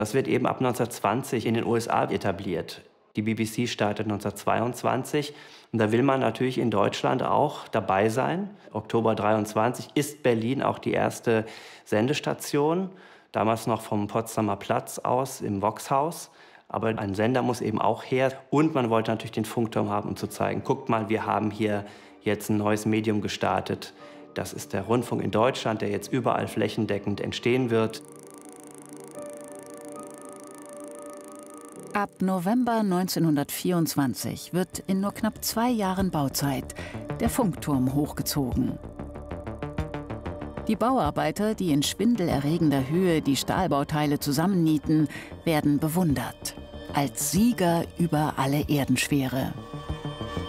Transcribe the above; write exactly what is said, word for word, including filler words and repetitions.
Das wird eben ab neunzehnhundertzwanzig in den U S A etabliert. Die B B C startet neunzehnhundertzweiundzwanzig und da will man natürlich in Deutschland auch dabei sein. Oktober dreiundzwanzig ist Berlin auch die erste Sendestation, damals noch vom Potsdamer Platz aus im Vox-Haus. Aber ein Sender muss eben auch her und man wollte natürlich den Funkturm haben, um zu zeigen, guckt mal, wir haben hier jetzt ein neues Medium gestartet. Das ist der Rundfunk in Deutschland, der jetzt überall flächendeckend entstehen wird. Ab November neunzehnhundertvierundzwanzig wird in nur knapp zwei Jahren Bauzeit der Funkturm hochgezogen. Die Bauarbeiter, die in schwindelerregender Höhe die Stahlbauteile zusammennieten, werden bewundert als Sieger über alle Erdenschwere.